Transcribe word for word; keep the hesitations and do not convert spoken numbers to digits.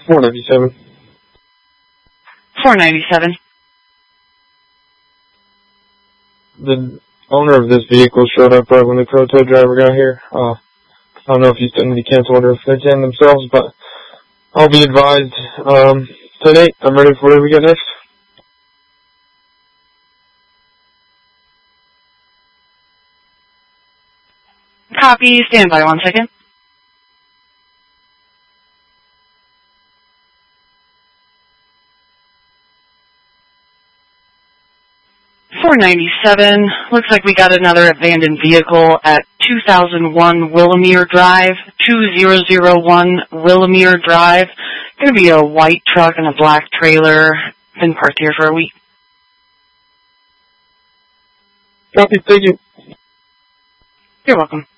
four ninety-seven. four ninety-seven. The owner of this vehicle showed up right when the Pro Tow driver got here. Uh, I don't know if he's done any cancel order if they can themselves, but I'll be advised. Um, today, I'm ready for whatever we got next. Copy. Stand by one second. four ninety-seven. Looks like we got another abandoned vehicle at two thousand one Willamere Drive, two thousand one Willamere Drive. Going to be a white truck and a black trailer. Been parked here for a week. Copy. Thank you. You're welcome.